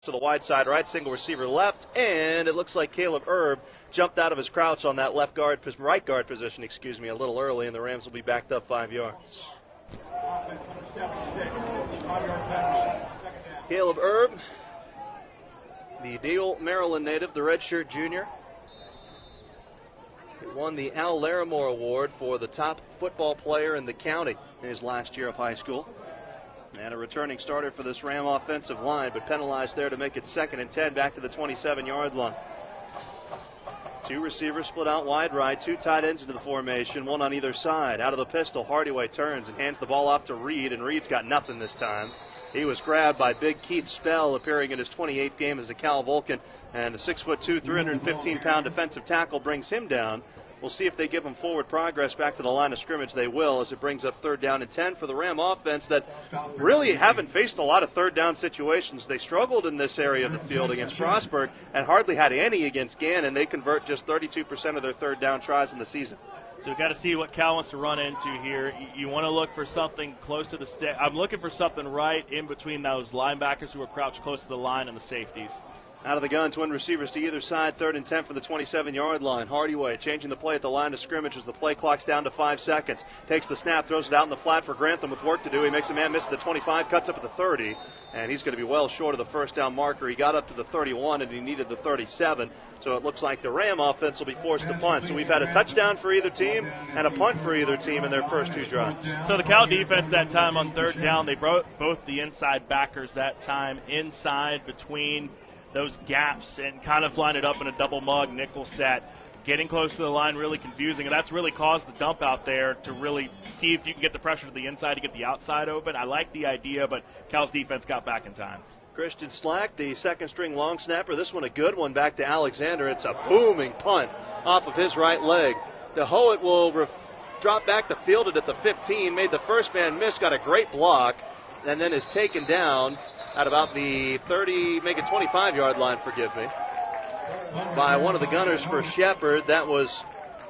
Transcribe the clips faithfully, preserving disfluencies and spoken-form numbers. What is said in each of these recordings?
to the wide side right, single receiver left, and it looks like Caleb Erb jumped out of his crouch on that left guard, right guard position, excuse me, a little early, and the Rams will be backed up five yards. Caleb Erb, the Dale, Maryland native, the redshirt junior, won the Al Larimore Award for the top football player in the county in his last year of high school. And a returning starter for this Ram offensive line, but penalized there to make it second and ten back to the twenty-seven-yard line. Two receivers split out wide right, two tight ends into the formation, one on either side. Out of the pistol, Hardaway turns and hands the ball off to Reed, and Reed's got nothing this time. He was grabbed by Big Keith Spell, appearing in his twenty-eighth game as a Cal Vulcan, and the six foot two, three hundred fifteen pound defensive tackle brings him down. We'll see if they give him forward progress back to the line of scrimmage. They will, as it brings up third down and ten for the Ram offense that really haven't faced a lot of third down situations. They struggled in this area of the field against Frostburg and hardly had any against Gannon. They convert just thirty-two percent of their third down tries in the season. So we've got to see what Cal wants to run into here. You, you want to look for something close to the stick. I'm looking for something right in between those linebackers who are crouched close to the line and the safeties. Out of the gun, twin receivers to either side, third and ten for the twenty-seven-yard line. Hardaway changing the play at the line of scrimmage as the play clock's down to five seconds. Takes the snap, throws it out in the flat for Grantham with work to do. He makes a man miss at the twenty-five, cuts up at the thirty, and he's going to be well short of the first down marker. He got up to the thirty-one, and he needed the thirty-seven, so it looks like the Ram offense will be forced to punt. So we've had a touchdown for either team and a punt for either team in their first two drives. So the Cal defense that time on third down, they brought both the inside backers that time inside between those gaps and kind of lined it up in a double mug nickel set, getting close to the line, really confusing, and that's really caused the dump out there to really see if you can get the pressure to the inside to get the outside open. I like the idea, but Cal's defense got back in time. Christian Slack, the second string long snapper. This one a good one back to Alexander. It's a booming punt off of his right leg. DeHoet will ref- drop back to field it at the fifteen, made the first man miss, got a great block, and then is taken down at about the thirty, make it twenty-five-yard line, forgive me, by one of the gunners for Shepherd. That was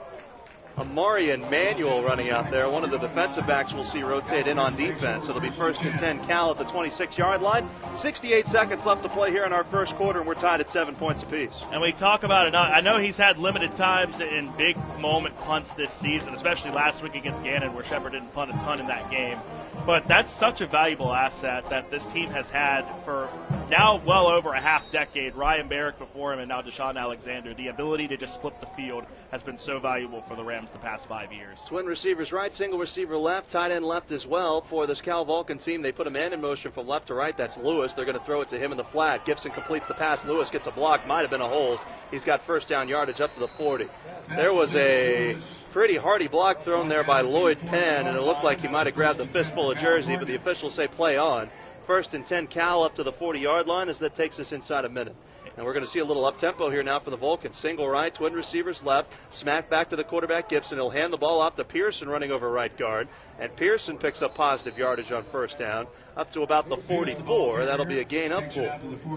Amari and Manuel running out there. One of the defensive backs we'll see rotate in on defense. It'll be first and ten Cal at the twenty-six-yard line. sixty-eight seconds left to play here in our first quarter, and we're tied at seven points apiece. And we talk about it. I know he's had limited times in big moment punts this season, especially last week against Gannon where Shepherd didn't punt a ton in that game. But that's such a valuable asset that this team has had for now well over a half decade. Ryan Barrick before him and now Deshaun Alexander. The ability to just flip the field has been so valuable for the Rams the past five years. Twin receivers right, single receiver left, tight end left as well for this Cal Vulcan team. They put a man in motion from left to right. That's Lewis. They're going to throw it to him in the flat. Gibson completes the pass. Lewis gets a block. Might have been a hold. He's got first down yardage up to the forty. There was a pretty hardy block thrown there by Lloyd Penn, and it looked like he might have grabbed a fistful of jersey, but the officials say play on. First and ten Cal up to the forty-yard line as that takes us inside a minute. And we're going to see a little up-tempo here now for the Vulcans. Single right, twin receivers left, smack back to the quarterback Gibson. He'll hand the ball off to Pearson running over right guard, and Pearson picks up positive yardage on first down up to about the forty-four. That'll be a gain up four.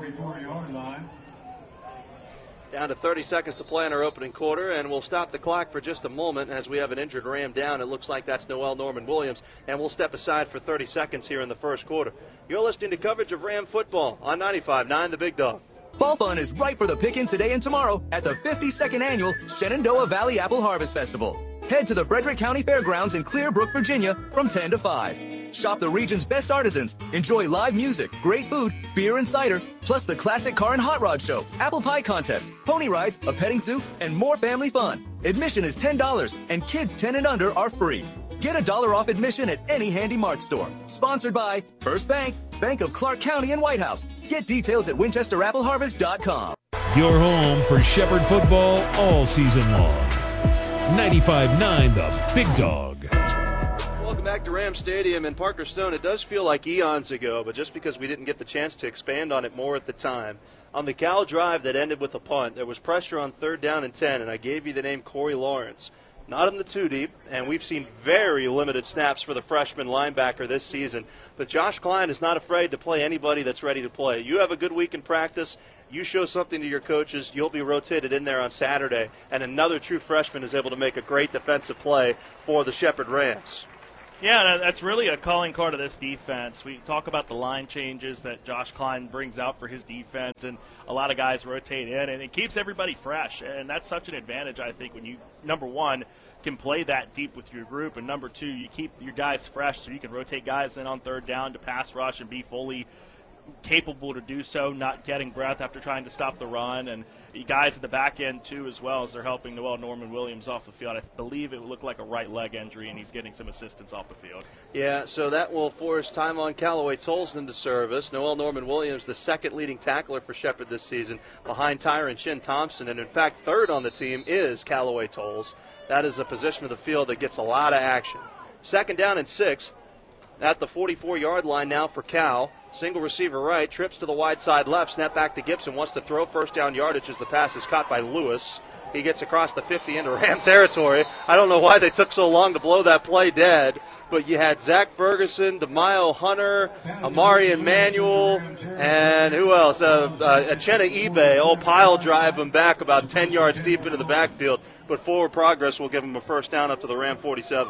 Down to thirty seconds to play in our opening quarter, and we'll stop the clock for just a moment as we have an injured Ram down. It looks like that's Noel Norman Williams, and we'll step aside for thirty seconds here in the first quarter. You're listening to coverage of Ram football on ninety-five point nine The Big Dog. Fall fun is ripe for the picking today and tomorrow at the fifty-second Annual Shenandoah Valley Apple Harvest Festival. Head to the Frederick County Fairgrounds in Clearbrook, Virginia from ten to five. Shop the region's best artisans, enjoy live music, great food, beer and cider, plus the classic car and hot rod show, apple pie contest, pony rides, a petting zoo, and more family fun. Admission is ten dollars, and kids ten and under are free. Get a dollar off admission at any Handy Mart store. Sponsored by First Bank, Bank of Clark County and White House. Get details at winchester apple harvest dot com. Your home for Shepherd football all season long. ninety-five point nine The Big Dog. Welcome back to Ram Stadium in Parker Stone. It does feel like eons ago, but just because we didn't get the chance to expand on it more at the time. On the Cal drive that ended with a punt, there was pressure on third down and ten, and I gave you the name Corey Lawrence. Not in the two deep, and we've seen very limited snaps for the freshman linebacker this season. But Josh Klein is not afraid to play anybody that's ready to play. You have a good week in practice. You show something to your coaches, you'll be rotated in there on Saturday, and another true freshman is able to make a great defensive play for the Shepherd Rams. Yeah, that's really a calling card of this defense. We talk about the line changes that Josh Klein brings out for his defense, and a lot of guys rotate in, and it keeps everybody fresh. And that's such an advantage, I think, when you, number one, can play that deep with your group, and number two, you keep your guys fresh so you can rotate guys in on third down to pass rush and be fully capable to do so, not getting breath after trying to stop the run. And you guys at the back end, too, as well, as they're helping Noel Norman Williams off the field. I believe it looked like a right leg injury, and he's getting some assistance off the field. Yeah, so that will force time on Callaway Tolles into service. Noel Norman Williams, the second leading tackler for Shepherd this season, behind Tyron Chin Thompson. And, in fact, third on the team is Callaway Tolles. That is a position of the field that gets a lot of action. Second down and six at the forty-four-yard line now for Cal. Single receiver right, trips to the wide side left, snap back to Gibson, wants to throw first down yardage as the pass is caught by Lewis. He gets across the fifty into Ram territory. I don't know why they took so long to blow that play dead, but you had Zach Ferguson, DeMaio Hunter, Amari Emmanuel, and who else? Uh, uh, Achena Ibe, all pile drive him back about ten yards deep into the backfield, but forward progress will give him a first down up to the Ram forty-seven.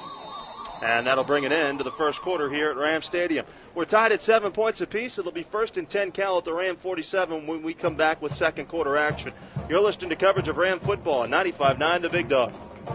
And that'll bring an end to the first quarter here at Ram Stadium. We're tied at seven points apiece. It'll be first and ten Cal at the Ram forty-seven when we come back with second quarter action. You're listening to coverage of Ram football on ninety-five point nine The Big Dog.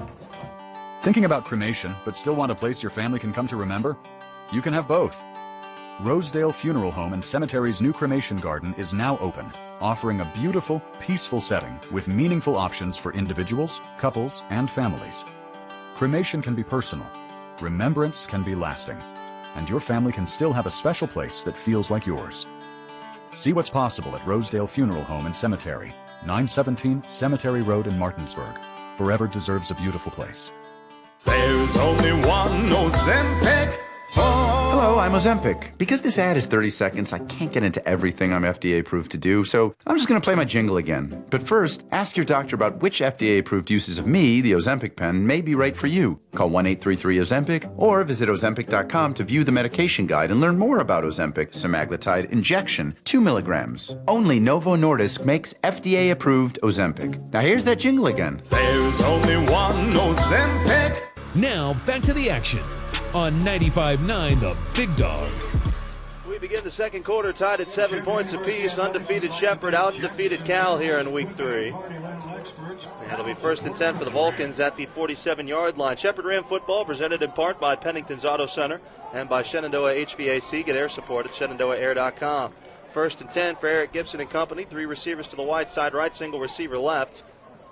Thinking about cremation, but still want a place your family can come to remember? You can have both. Rosedale Funeral Home and Cemetery's new cremation garden is now open, offering a beautiful, peaceful setting with meaningful options for individuals, couples, and families. Cremation can be personal. Remembrance can be lasting, and your family can still have a special place that feels like yours. See what's possible at Rosedale Funeral Home and Cemetery, nine seventeen Cemetery Road in Martinsburg. Forever deserves a beautiful place. There's only one Ozempic. Hello, I'm Ozempic. Because this ad is thirty seconds, I can't get into everything I'm F D A approved to do, so I'm just going to play my jingle again. But first, ask your doctor about which F D A approved uses of me, the Ozempic pen, may be right for you. Call one eight three three Ozempic or visit Ozempic dot com to view the medication guide and learn more about Ozempic semaglutide injection, two milligrams. Only Novo Nordisk makes F D A approved Ozempic. Now here's that jingle again. There's only one Ozempic. Now back to the action on ninety-five point nine The Big Dog. We begin the second quarter tied at seven points apiece. Undefeated Shepherd, out undefeated Cal here in week three. And it'll be first and ten for the Vulcans at the forty-seven-yard line. Shepherd Ram football presented in part by Pennington's Auto Center and by Shenandoah H V A C. Get air support at Shenandoah Air dot com. First and ten for Eric Gibson and company. Three receivers to the wide side right, single receiver left.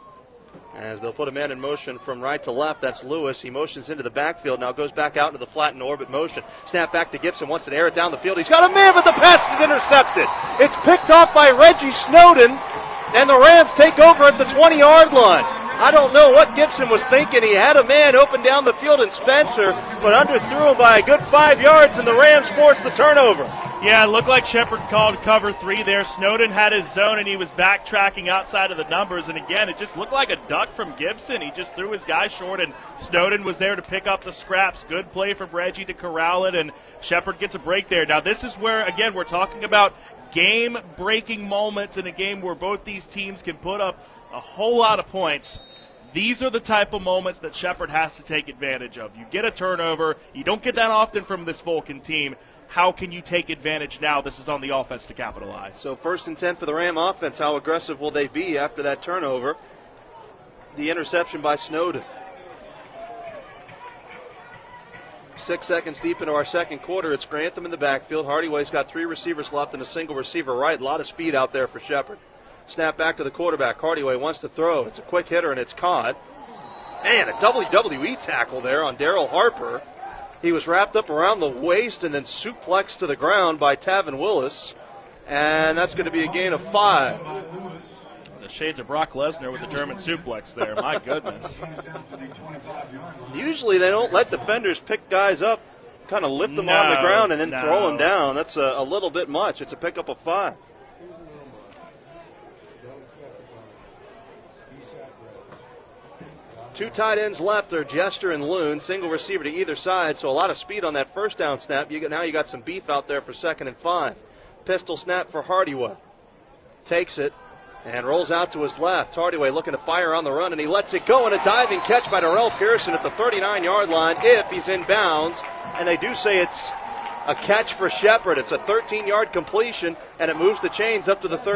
As they'll put a man in motion from right to left. That's Lewis. He motions into the backfield. Now goes back out into the flat and orbit motion. Snap back to Gibson. Wants to air it down the field. He's got a man, but the pass is intercepted. It's picked off by Reggie Snowden, and the Rams take over at the twenty-yard line. I don't know what Gibson was thinking. He had a man open down the field in Spencer, but underthrew him by a good five yards, and the Rams forced the turnover. Yeah, it looked like Shepherd called cover three there. Snowden had his zone, and he was backtracking outside of the numbers. And, again, it just looked like a duck from Gibson. He just threw his guy short, and Snowden was there to pick up the scraps. Good play from Reggie to corral it, and Shepherd gets a break there. Now, this is where, again, we're talking about game-breaking moments in a game where both these teams can put up a whole lot of points. These are the type of moments that Shepherd has to take advantage of. You get a turnover. You don't get that often from this Vulcan team. How can you take advantage now? This is on the offense to capitalize. So first and ten for the Ram offense. How aggressive will they be after that turnover? The interception by Snowden. Six seconds deep into our second quarter. It's Grantham in the backfield. Hardyway's got three receivers left and a single receiver right. A lot of speed out there for Shepherd. Snap back to the quarterback. Hardyway wants to throw. It's a quick hitter, and it's caught. Man, a W W E tackle there on Daryl Harper. He was wrapped up around the waist and then suplexed to the ground by Tavin Willis. And that's going to be a gain of five. The shades of Brock Lesnar with the German suplex there. My goodness. Usually they don't let defenders pick guys up, kind of lift them no, on the ground and then no. throw them down. That's a, a little bit much. It's a pickup of five. Two tight ends left are Jester and Loon, single receiver to either side, so a lot of speed on that first down snap. You get, now you got some beef out there for second and five. Pistol snap for Hardyway. Takes it, And rolls out to his left. Hardaway looking to fire on the run, and he lets it go. And a diving catch by Darrell Pearson at the thirty-nine-yard line if he's in bounds. And they do say it's a catch for Shepherd. It's a thirteen-yard completion, and it moves the chains up to the thirty.